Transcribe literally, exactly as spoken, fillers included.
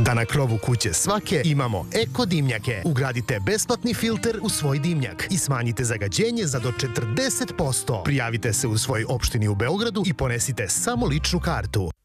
Da na krovu kuće svake imamo eko dimnjake. Ugradite besplatni filter u svoj dimnjak i smanjite zagađenje za do četrdeset posto. Prijavite se u svojoj opštini u Beogradu i ponesite samo ličnu kartu.